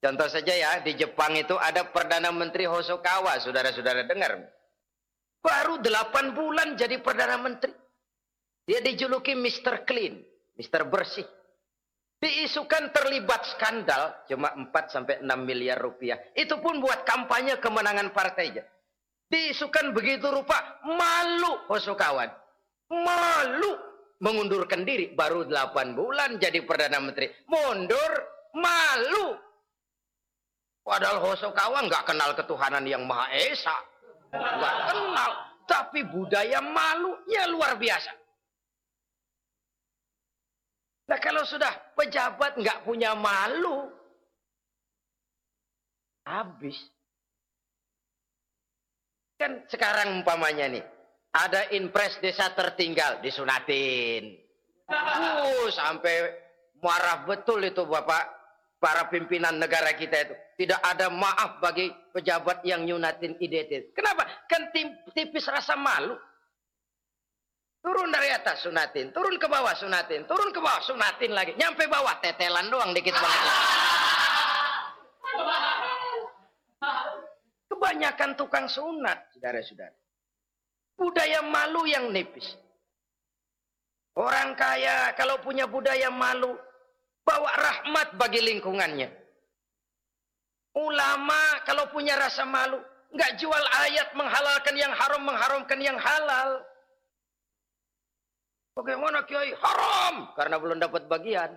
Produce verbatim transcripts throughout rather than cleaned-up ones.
Contoh saja ya, di Jepang itu ada Perdana Menteri Hosokawa, saudara-saudara dengar. Baru delapan bulan jadi Perdana Menteri. Dia dijuluki mister Clean, mister Bersih. Diisukan terlibat skandal cuma empat sampai enam miliar rupiah. Itu pun buat kampanye kemenangan partainya. Diisukan begitu rupa, malu Hosokawa. Malu mengundurkan diri. Baru delapan bulan jadi Perdana Menteri. Mundur, malu. Padahal Hosokawa nggak kenal ketuhanan yang Maha Esa. Nggak kenal. Tapi budaya malunya luar biasa. Nah kalau sudah pejabat nggak punya malu, habis. Kan sekarang umpamanya nih, ada impres desa tertinggal, disunatin. Uh, sampai marah betul itu Bapak, para pimpinan negara kita itu. Tidak ada maaf bagi pejabat yang nyunatin I D T. Kenapa? Kan tipis rasa malu. Turun dari atas sunatin, turun ke bawah sunatin, turun ke bawah sunatin lagi, nyampe bawah tetelan doang dikit banget. Kebanyakan tukang sunat, saudara-saudara. Budaya malu yang nipis. Orang kaya kalau punya budaya malu, bawa rahmat bagi lingkungannya. Ulama kalau punya rasa malu, nggak jual ayat menghalalkan yang haram, mengharamkan yang halal. Bagaimana Kiai? Haram karena belum dapat bagian.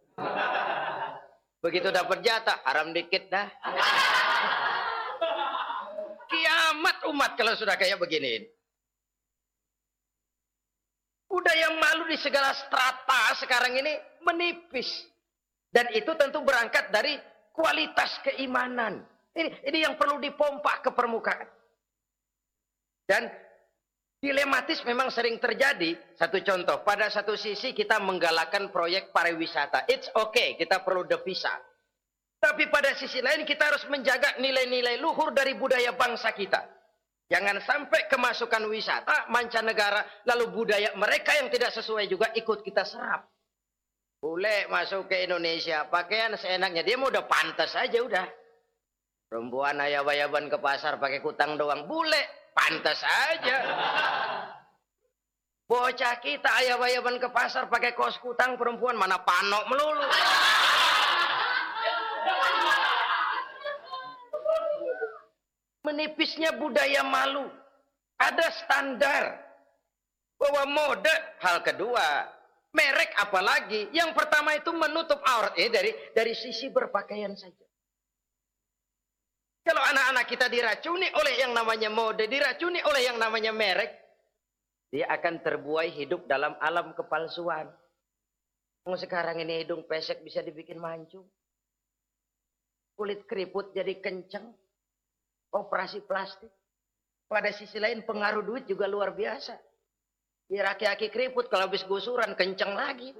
Begitu dapat jatah, haram dikit dah. Kiamat umat kalau sudah kayak begini. Budaya malu di segala strata sekarang ini menipis. Dan itu tentu berangkat dari kualitas keimanan. Ini, ini yang perlu dipompa ke permukaan. Dan dilematis memang sering terjadi. Satu contoh, pada satu sisi kita menggalakkan proyek pariwisata. It's okay, kita perlu devisa. Tapi pada sisi lain kita harus menjaga nilai-nilai luhur dari budaya bangsa kita. Jangan sampai kemasukan wisata mancanegara, lalu budaya mereka yang tidak sesuai juga ikut kita serap. Boleh masuk ke Indonesia, pakaian seenaknya. Dia mau udah pantas aja udah. Perempuan ayab-ayaban ke pasar pakai kutang doang. Boleh. Pantas aja. Bocah kita ayab-ayaban ke pasar pakai kaos kutang, perempuan mana panok melulu. Menipisnya budaya malu. Ada standar bahwa mode hal kedua, merek apalagi. Yang pertama itu menutup aurat eh, dari dari sisi berpakaian saja. Kalau anak-anak kita diracuni oleh yang namanya mode, diracuni oleh yang namanya merek, dia akan terbuai hidup dalam alam kepalsuan. Sekarang ini hidung pesek bisa dibikin mancung. Kulit keriput jadi kenceng. Operasi plastik. Pada sisi lain pengaruh duit juga luar biasa. Di aki-aki keriput kalau habis gusuran kenceng lagi.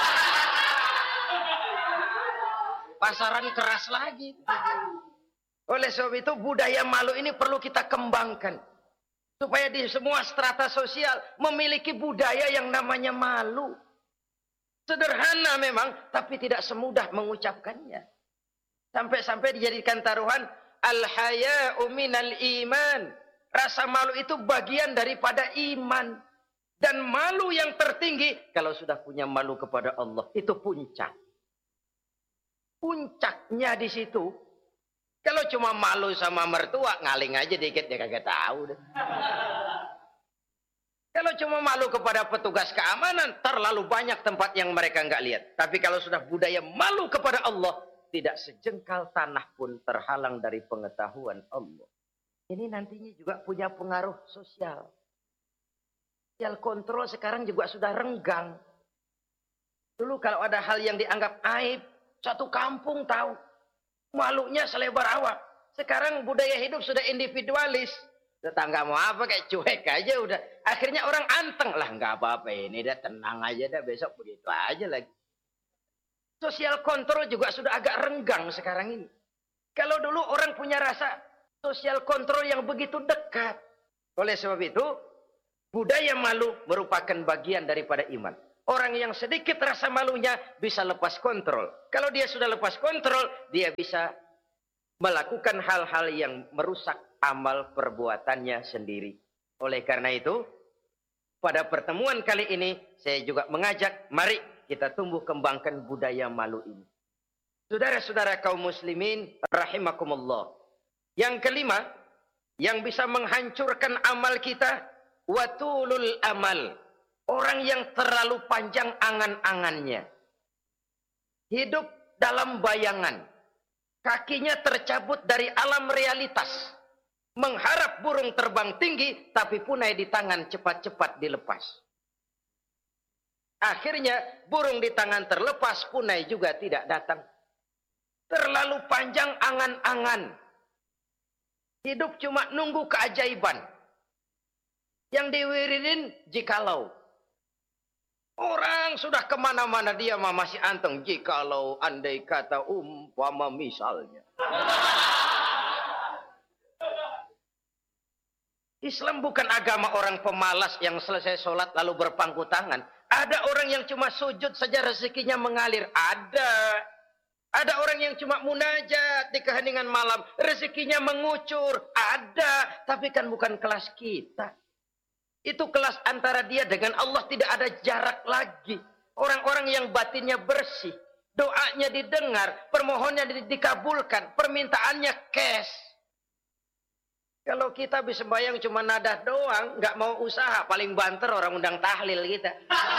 Pasaran keras lagi. Oleh sebab itu budaya malu ini perlu kita kembangkan. Supaya di semua strata sosial memiliki budaya yang namanya malu. Sederhana memang, tapi tidak semudah mengucapkannya. Sampai-sampai dijadikan taruhan, al-haya'u minal iman. Rasa malu itu bagian daripada iman. Dan malu yang tertinggi, kalau sudah punya malu kepada Allah, itu puncak. Puncaknya di situ. Kalau cuma malu sama mertua, ngaling aja dikit, dia kagak tahu deh. Kalau cuma malu kepada petugas keamanan, terlalu banyak tempat yang mereka nggak lihat. Tapi kalau sudah budaya malu kepada Allah, tidak sejengkal tanah pun terhalang dari pengetahuan Allah. Ini nantinya juga punya pengaruh sosial. Sosial kontrol sekarang juga sudah renggang. Dulu kalau ada hal yang dianggap aib, satu kampung tahu. Malunya selebar awak. Sekarang budaya hidup sudah individualis. Tetangga mau apa kayak cuek aja udah. Akhirnya orang anteng lah, nggak apa-apa ini dah, tenang aja dah, besok begitu aja lagi. Sosial kontrol juga sudah agak renggang sekarang ini. Kalau dulu orang punya rasa sosial kontrol yang begitu dekat. Oleh sebab itu, budaya malu merupakan bagian daripada iman. Orang yang sedikit rasa malunya bisa lepas kontrol. Kalau dia sudah lepas kontrol, dia bisa melakukan hal-hal yang merusak amal perbuatannya sendiri. Oleh karena itu, pada pertemuan kali ini, saya juga mengajak, mari kita tumbuh kembangkan budaya malu ini. Saudara-saudara kaum muslimin, rahimakumullah. Yang kelima, yang bisa menghancurkan amal kita, watulul amal. Orang yang terlalu panjang angan-angannya. Hidup dalam bayangan. Kakinya tercabut dari alam realitas. Mengharap burung terbang tinggi, tapi punai di tangan cepat-cepat dilepas. Akhirnya burung di tangan terlepas, punai juga tidak datang. Terlalu panjang angan-angan. Hidup cuma nunggu keajaiban. Yang diwiridin jikalau. Orang sudah kemana-mana, dia masih anteng. Jikalau, andai kata, umpama misalnya. Islam bukan agama orang pemalas yang selesai sholat lalu berpangku tangan. Ada orang yang cuma sujud saja rezekinya mengalir. Ada. Ada orang yang cuma munajat di keheningan malam. Rezekinya mengucur. Ada. Tapi kan bukan kelas kita. Itu kelas antara dia dengan Allah, tidak ada jarak lagi. Orang-orang yang batinnya bersih. Doanya didengar. Permohonannya di dikabulkan. Permintaannya cash. Kalau kita bisa bayang cuma nada doang, nggak mau usaha, paling banter orang undang tahlil kita.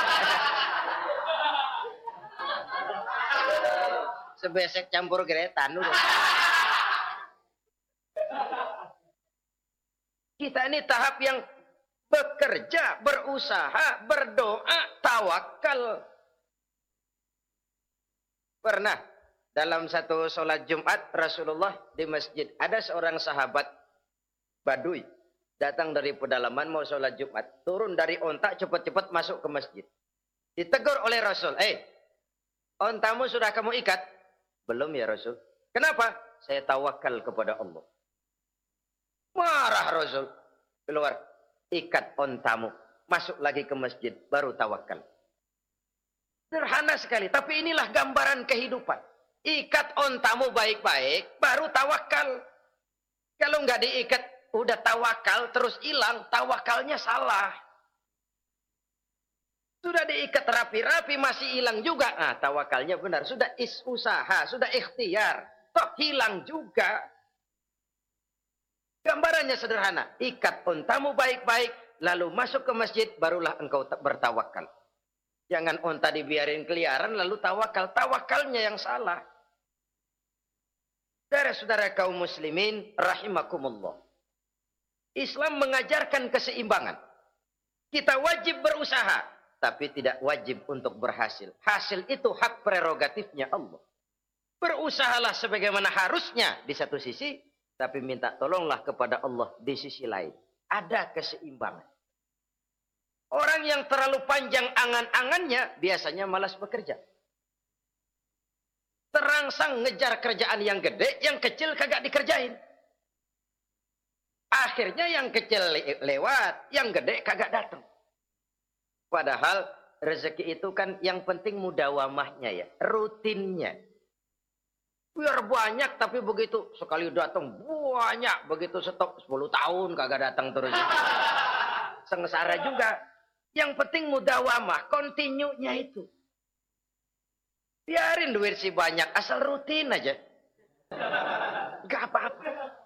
Sebesek campur geretan. Kita ini tahap yang bekerja, berusaha, berdoa, tawakal. Pernah dalam satu sholat Jumat Rasulullah di masjid, ada seorang sahabat Badui datang dari pedalaman mau sholat Jumat, turun dari onta cepat-cepat masuk ke masjid. Ditegur oleh Rasul, eh, ontamu sudah kamu ikat? Belum ya Rasul. Kenapa? Saya tawakal kepada Allah. Marah Rasul. Keluar, ikat ontamu, masuk lagi ke masjid, baru tawakal. Sederhana sekali, tapi inilah gambaran kehidupan. Ikat ontamu baik-baik, baru tawakal. Kalau nggak diikat, udah tawakal terus hilang, tawakalnya salah. Sudah diikat rapi-rapi masih hilang juga. Nah, tawakalnya benar. Sudah is usaha, sudah ikhtiar, toh hilang juga. Gambarannya sederhana. Ikat ontamu baik-baik, lalu masuk ke masjid, barulah engkau bertawakal. Jangan onta dibiarin keliaran lalu tawakal. Tawakalnya yang salah. Saudara-saudara kaum muslimin rahimakumullah. Islam mengajarkan keseimbangan. Kita wajib berusaha, tapi tidak wajib untuk berhasil. Hasil itu hak prerogatifnya Allah. Berusahalah sebagaimana harusnya di satu sisi, tapi minta tolonglah kepada Allah di sisi lain. Ada keseimbangan. Orang yang terlalu panjang angan-angannya biasanya malas bekerja. Terangsang ngejar kerjaan yang gede, yang kecil kagak dikerjain. Akhirnya yang kecil lewat, yang gede kagak datang. Padahal rezeki itu kan yang penting mudawamahnya ya, rutinnya. Biar banyak tapi begitu sekali datang banyak, begitu stop sepuluh tahun kagak datang terus. Sengsara juga. Yang penting mudawamah, continue-nya itu. Biarin duit sih banyak, asal rutin aja. Gak apa-apa.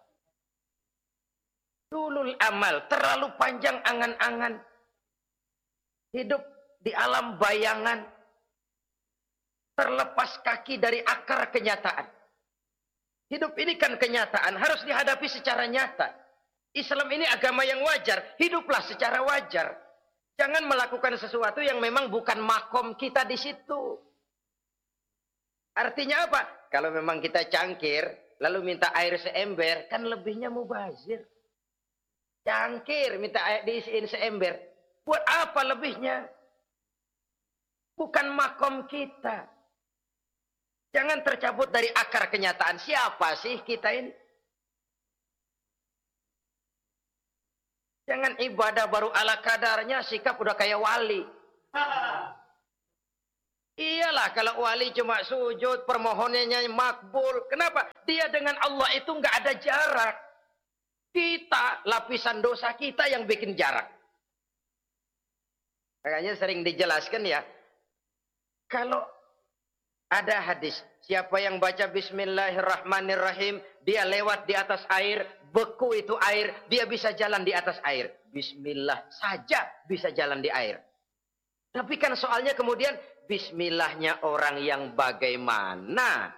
Tulul amal, terlalu panjang angan-angan. Hidup di alam bayangan. Terlepas kaki dari akar kenyataan. Hidup ini kan kenyataan, harus dihadapi secara nyata. Islam ini agama yang wajar, hiduplah secara wajar. Jangan melakukan sesuatu yang memang bukan makom kita di situ. Artinya apa? Kalau memang kita cangkir, lalu minta air seember, kan lebihnya mubazir. Cangkir, minta air diisiin seember. Buat apa lebihnya? Bukan makom kita. Jangan tercabut dari akar kenyataan. Siapa sih kita ini? Jangan ibadah baru ala kadarnya, sikap udah kayak wali. Iyalah kalau wali cuma sujud, permohonannya makbul. Kenapa? dia dengan Allah itu nggak ada jarak. Kita, lapisan dosa kita yang bikin jarak. Makanya sering dijelaskan ya, kalau ada hadis, siapa yang baca Bismillahirrahmanirrahim, dia lewat di atas air, beku itu air, dia bisa jalan di atas air. Bismillah saja bisa jalan di air. Tapi kan soalnya kemudian, Bismillahnya orang yang bagaimana?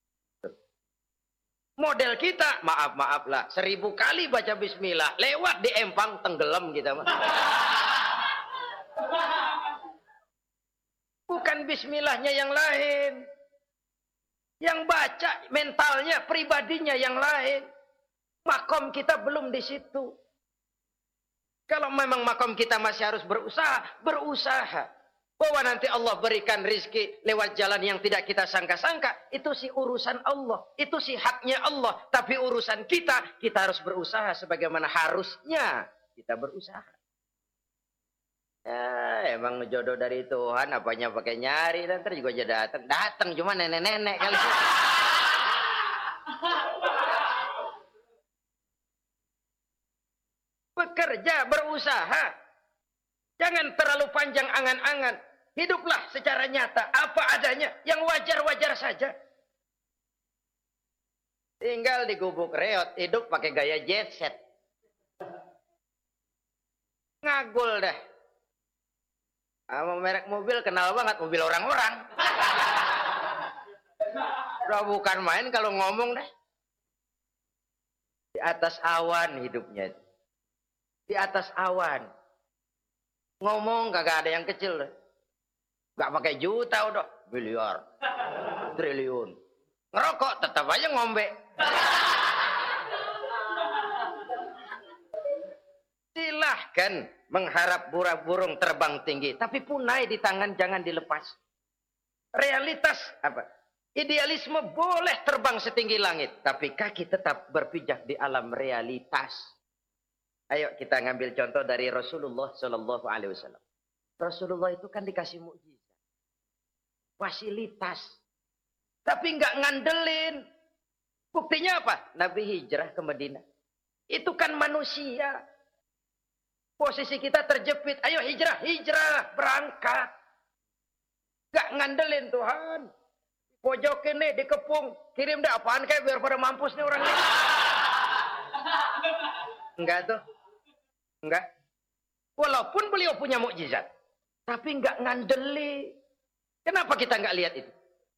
Model kita, maaf-maaf lah, seribu kali baca Bismillah, lewat di empang, tenggelam kita mah. Bukan Bismillahnya yang lain. Yang baca mentalnya, pribadinya yang lain. Makom kita belum di situ. Kalau memang makom kita masih harus berusaha, berusaha. Bahwa nanti Allah berikan rizki lewat jalan yang tidak kita sangka-sangka. Itu sih urusan Allah. Itu sih haknya Allah. Tapi urusan kita, kita harus berusaha sebagaimana harusnya kita berusaha. Ya, emang jodoh dari Tuhan, apanya pakai nyari, nanti juga aja datang. Datang cuma nenek-nenek kali. Bekerja, berusaha. Jangan terlalu panjang angan-angan. Hiduplah secara nyata, apa adanya, yang wajar-wajar saja. Tinggal di gubuk reot, hidup pakai gaya jet set. Ngagul dah. Sama merek mobil kenal banget, mobil orang-orang. Udah bukan main kalau ngomong dah. Di atas awan hidupnya. Di atas awan. Ngomong kagak ada yang kecil dah. Gak pakai juta udah, miliar, triliun. Ngerokok tetap aja ngombe. Silahkan mengharap burung terbang tinggi, tapi punai di tangan jangan dilepas. Realitas apa? Idealisme boleh terbang setinggi langit, tapi kaki tetap berpijak di alam realitas. Ayo kita ngambil contoh dari Rasulullah Shallallahu Alaihi Wasallam. Rasulullah itu kan dikasih mukjizat. Fasilitas. Tapi nggak ngandelin. Buktinya apa? Nabi hijrah ke Madinah. Itu kan manusia. Posisi kita terjepit. Ayo hijrah, hijrah, berangkat. Nggak ngandelin Tuhan. Pojokin nih, dikepung. Kirim deh apaan kayak biar pada mampus nih orang ini. Enggak tuh. Enggak. Walaupun beliau punya mukjizat. Tapi nggak ngandelin. Kenapa kita nggak lihat itu?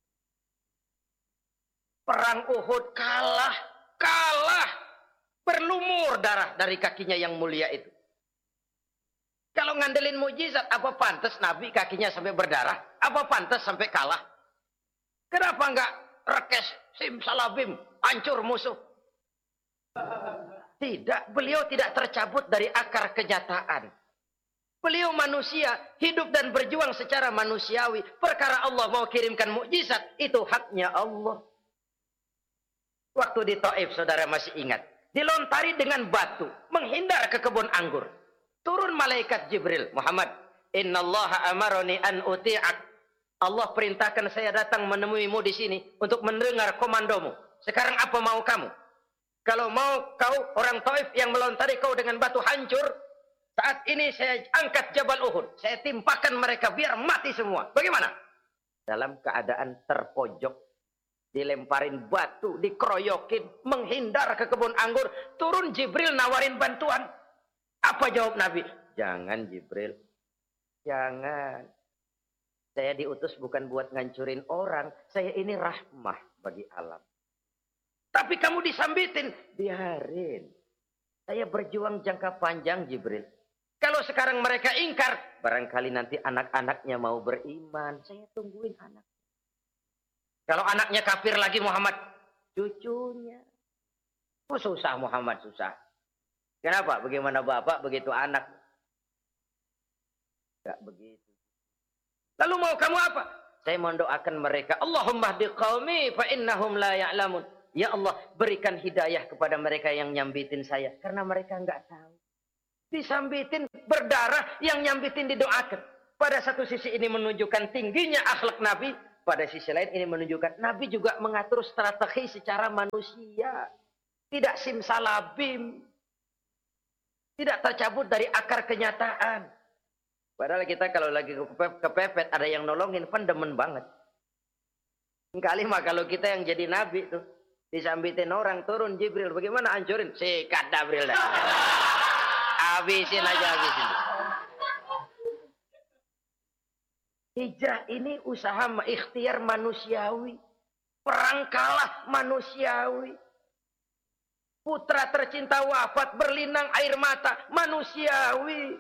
Perang Uhud kalah, kalah, berlumur darah dari kakinya yang mulia itu. Kalau ngandelin mujizat, apa pantas Nabi kakinya sampai berdarah? Apa pantas sampai kalah? Kenapa nggak rekes, sim salabim, hancur musuh? Tidak, beliau tidak tercabut dari akar kenyataan. Beliau manusia, hidup dan berjuang secara manusiawi. Perkara Allah mau kirimkan mukjizat, itu haknya Allah. Waktu di Taif, saudara masih ingat. Dilontari dengan batu, menghindar ke kebun anggur. Turun malaikat Jibril, Muhammad. Innallaha amaroni an uti'ak. Allah perintahkan saya datang menemuimu di sini untuk mendengar komandomu. Sekarang apa mau kamu? Kalau mau kau orang Taif yang melontari kau dengan batu hancur, saat ini saya angkat Jabal Uhud. Saya timpakan mereka biar mati semua. Bagaimana? Dalam keadaan terpojok. Dilemparin batu, dikeroyokin, menghindar ke kebun anggur. Turun Jibril nawarin bantuan. Apa jawab Nabi? Jangan Jibril. Jangan. Saya diutus bukan buat ngancurin orang. Saya ini rahmah bagi alam. Tapi kamu disambitin. Biarin. Saya berjuang jangka panjang Jibril. Kalau sekarang mereka ingkar, barangkali nanti anak-anaknya mau beriman. Saya tungguin anak. Kalau anaknya kafir lagi Muhammad, cucunya. Oh, susah Muhammad, susah. Kenapa? Bagaimana bapak, begitu anak. Enggak begitu. Lalu mau kamu apa? Saya mendoakan mereka. Allahumma hdi qaumi fa innahum la ya'lamun. Ya Allah, berikan hidayah kepada mereka yang nyambitin saya. Karena mereka enggak tahu. Disambitin, berdarah, yang nyambitin didoakan. Pada satu sisi ini menunjukkan tingginya akhlak Nabi. pada sisi lain ini menunjukkan Nabi juga mengatur strategi secara manusia. Tidak simsalabim. Tidak tercabut dari akar kenyataan. Padahal kita kalau lagi kepepet ada yang nolongin, kan demen banget. Kali mah kalau kita yang jadi Nabi tuh, disambitin orang, turun Jibril, bagaimana hancurin? Sikat Jibril dah. Habisin aja, habisin. Hijrah ini usaha ikhtiar manusiawi. Perang kalah manusiawi. Putra tercinta wafat berlinang air mata manusiawi.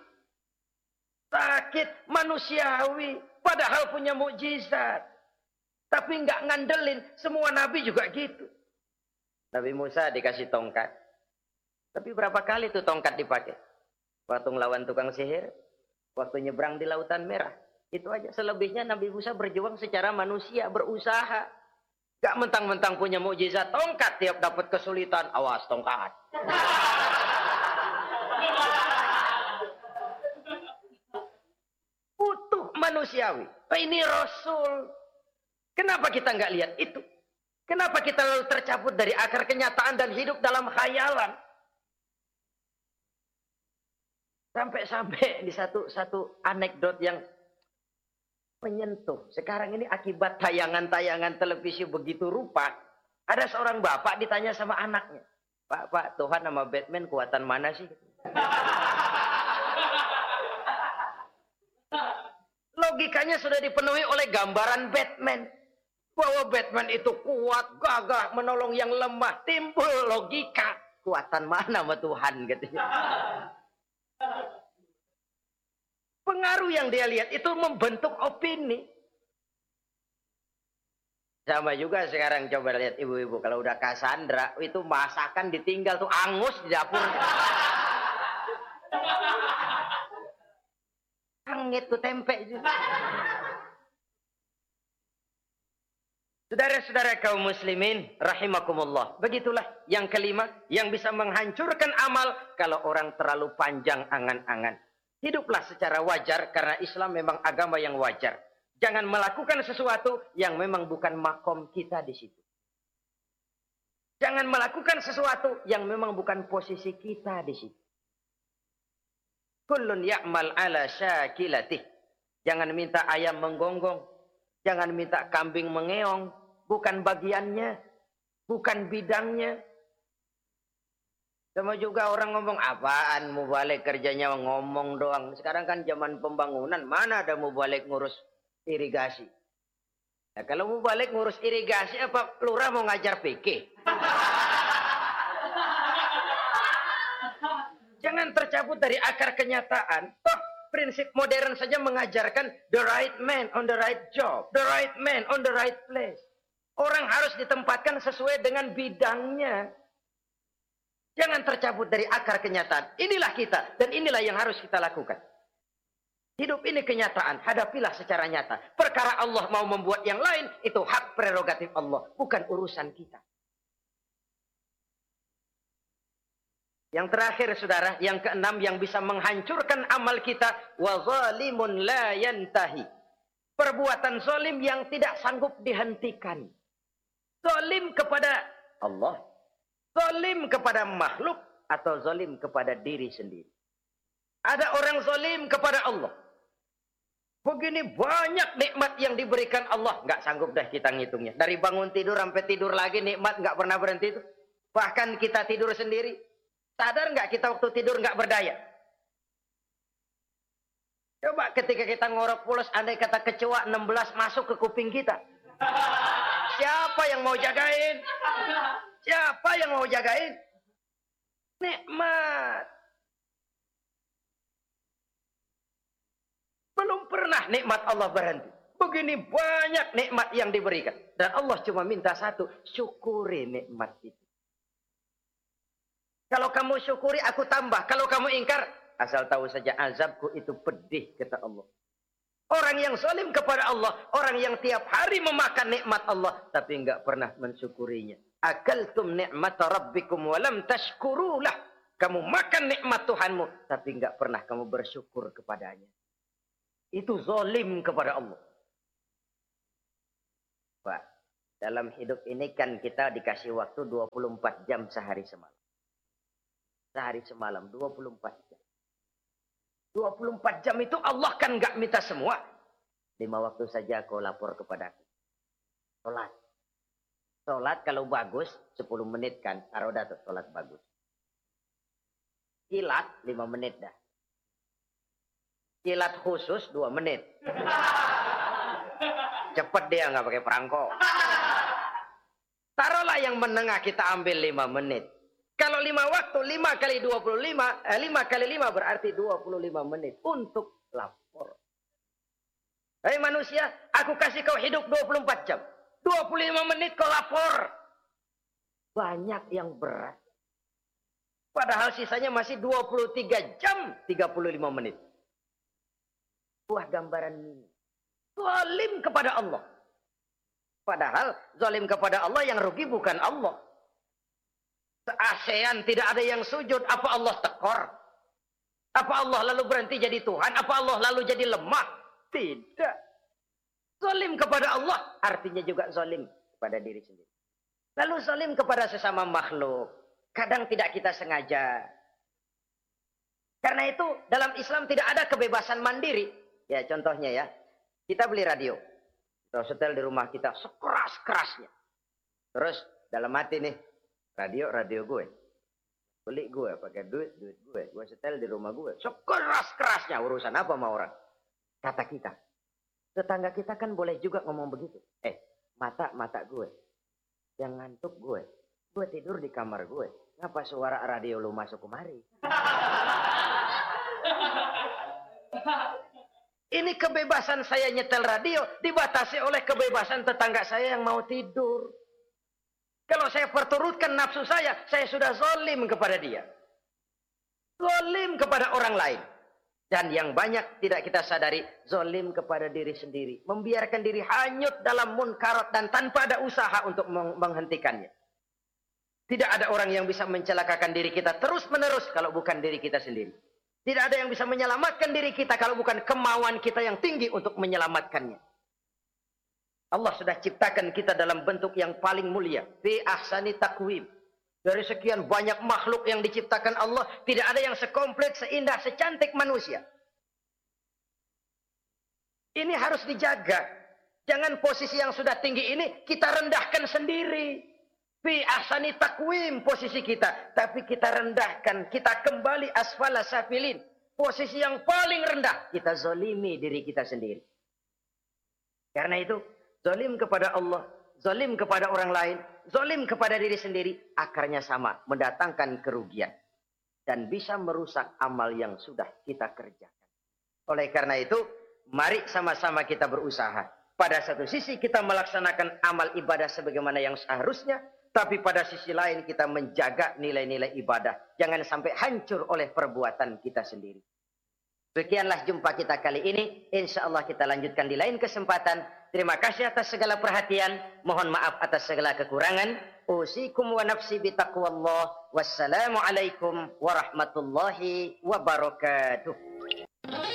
Sakit manusiawi. Padahal punya mukjizat. Tapi nggak ngandelin. Semua nabi juga gitu. Nabi Musa dikasih tongkat. Tapi berapa kali tuh tongkat dipakai? Waktu ngelawan tukang sihir. Waktu nyebrang di Lautan Merah. Itu aja. Selebihnya Nabi Musa berjuang secara manusia. Berusaha. Gak mentang-mentang punya mukjizat tongkat. Tiap dapat kesulitan. Awas tongkat. Utuh manusiawi. Ini Rasul. Kenapa kita nggak lihat itu? Kenapa kita lalu tercabut dari akar kenyataan dan hidup dalam khayalan? Sampai-sampai di satu satu anekdot yang menyentuh. Sekarang ini akibat tayangan-tayangan televisi begitu rupa. Ada seorang bapak ditanya sama anaknya. Pak, Pak, Tuhan sama Batman kuatan mana sih? Logikanya sudah dipenuhi oleh gambaran Batman. Bahwa Batman itu kuat, gagah, menolong yang lemah. Timbul logika. Kuatan mana sama Tuhan? Katanya. Pengaruh yang dia lihat itu membentuk opini. Sama juga sekarang coba lihat ibu-ibu. Kalau udah Cassandra, itu masakan ditinggal tuh angus di dapur. Angit tuh tempe juga. Saudara-saudara kaum muslimin, rahimakumullah. Begitulah yang kelima, yang bisa menghancurkan amal kalau orang terlalu panjang angan-angan. Hiduplah secara wajar karena Islam memang agama yang wajar. Jangan melakukan sesuatu yang memang bukan makom kita di situ. Jangan melakukan sesuatu yang memang bukan posisi kita di situ. Kullun ya'mal ala syakilatih. Jangan minta ayam menggonggong. Jangan minta kambing mengeong. Bukan bagiannya. Bukan bidangnya. Sama juga orang ngomong, apaan mubalik kerjanya ngomong doang. Sekarang kan zaman pembangunan, mana ada mubalik ngurus irigasi. Nah, kalau mubalik ngurus irigasi, apa lurah mau ngajar P K? Jangan tercabut dari akar kenyataan. Toh, prinsip modern saja mengajarkan the right man on the right job. The right man on the right place. Orang harus ditempatkan sesuai dengan bidangnya. Jangan tercabut dari akar kenyataan. Inilah kita. Dan inilah yang harus kita lakukan. Hidup ini kenyataan. Hadapilah secara nyata. Perkara Allah mau membuat yang lain. Itu hak prerogatif Allah. Bukan urusan kita. Yang terakhir saudara. Yang keenam yang bisa menghancurkan amal kita. Wa zalimun la yantahi. Perbuatan zalim yang tidak sanggup dihentikan. Zalim kepada Allah. Zalim kepada makhluk atau zalim kepada diri sendiri. Ada orang zalim kepada Allah. Begini banyak nikmat yang diberikan Allah. Nggak sanggup dah kita ngitungnya. Dari bangun tidur sampai tidur lagi nikmat nggak pernah berhenti itu. Bahkan kita tidur sendiri. Sadar nggak kita waktu tidur nggak berdaya? Coba ketika kita ngorok pulas, andai kata kecoa enam belas masuk ke kuping kita. Siapa yang mau jagain? Siapa yang mau jagain? Nikmat. Belum pernah nikmat Allah berhenti. Begini banyak nikmat yang diberikan. Dan Allah cuma minta satu. Syukuri nikmat itu. Kalau kamu syukuri, aku tambah. Kalau kamu ingkar, asal tahu saja azabku itu pedih, kata Allah. Orang yang zalim kepada Allah, orang yang tiap hari memakan nikmat Allah, tapi enggak pernah mensyukurinya. Akaltum ni'mata rabbikum walam tashkurulah. Kamu makan nikmat Tuhanmu, tapi enggak pernah kamu bersyukur kepadanya. Itu zalim kepada Allah. Dalam hidup ini kan kita dikasih waktu dua puluh empat jam sehari semalam. Sehari semalam, dua puluh empat jam. dua puluh empat jam itu Allah kan nggak minta semua. Lima waktu saja kau lapor kepadaku. Sholat. Sholat kalau bagus, sepuluh menit kan. Aroda tuh, sholat bagus. Kilat, lima menit dah. Kilat khusus, dua menit. Cepet dia, nggak pakai perangko. Taruhlah yang menengah kita ambil lima menit. Kalau lima waktu, lima kali dua puluh lima, eh, lima kali lima berarti dua puluh lima menit untuk lapor. Hei manusia, aku kasih kau hidup dua puluh empat jam. dua puluh lima menit kau lapor. Banyak yang berat. Padahal sisanya masih dua puluh tiga jam, tiga puluh lima menit. Buah gambaran ini. Zalim kepada Allah. Padahal zalim kepada Allah yang rugi bukan Allah. Se-ASEAN tidak ada yang sujud. Apa Allah tekor? Apa Allah lalu berhenti jadi Tuhan? Apa Allah lalu jadi lemah? Tidak. Zalim kepada Allah artinya juga zalim kepada diri sendiri. Lalu zalim kepada sesama makhluk. Kadang tidak kita sengaja. Karena itu dalam Islam tidak ada kebebasan mandiri. Ya contohnya ya. Kita beli radio. Kita setel di rumah kita sekeras-kerasnya. Terus dalam hati nih. Radio, radio gue. Beli gue, pakai duit, duit gue. Gue setel di rumah gue. Sekeras-kerasnya. Urusan apa sama orang? Kata kita. Tetangga kita kan boleh juga ngomong begitu. Eh, mata, mata gue. Yang ngantuk gue. Gue tidur di kamar gue. Ngapa suara radio lu masuk kemari? Ini kebebasan saya nyetel radio dibatasi oleh kebebasan tetangga saya yang mau tidur. Kalau saya perturutkan nafsu saya, saya sudah zalim kepada dia. Zalim kepada orang lain. Dan yang banyak tidak kita sadari, zalim kepada diri sendiri. Membiarkan diri hanyut dalam munkarat dan tanpa ada usaha untuk menghentikannya. Tidak ada orang yang bisa mencelakakan diri kita terus-menerus kalau bukan diri kita sendiri. Tidak ada yang bisa menyelamatkan diri kita kalau bukan kemauan kita yang tinggi untuk menyelamatkannya. Allah sudah ciptakan kita dalam bentuk yang paling mulia. Fi ahsani taqwim. Dari sekian banyak makhluk yang diciptakan Allah, tidak ada yang sekomplit, seindah, secantik manusia. Ini harus dijaga. Jangan posisi yang sudah tinggi ini kita rendahkan sendiri. Fi ahsani taqwim posisi kita. Tapi kita rendahkan. Kita kembali asfala safilin. Posisi yang paling rendah. Kita zalimi diri kita sendiri. Karena itu, zalim kepada Allah. Zalim kepada orang lain. Zalim kepada diri sendiri. Akarnya sama. Mendatangkan kerugian. Dan bisa merusak amal yang sudah kita kerjakan. Oleh karena itu, mari sama-sama kita berusaha. Pada satu sisi kita melaksanakan amal ibadah sebagaimana yang seharusnya. Tapi pada sisi lain kita menjaga nilai-nilai ibadah. Jangan sampai hancur oleh perbuatan kita sendiri. Sekianlah jumpa kita kali ini. Insya Allah kita lanjutkan di lain kesempatan. Terima kasih atas segala perhatian. Mohon maaf atas segala kekurangan. Usikum wa nafsi bitaqwallah. Wassalamualaikum warahmatullahi wabarakatuh.